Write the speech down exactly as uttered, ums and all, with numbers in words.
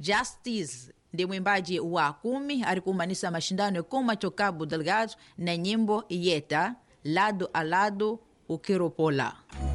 Justice ndi mwimbaji wa kumi alikumanisa mashindano koma Cabo Delgado na nyimbo Yeta Lado a Lado Ukiropola.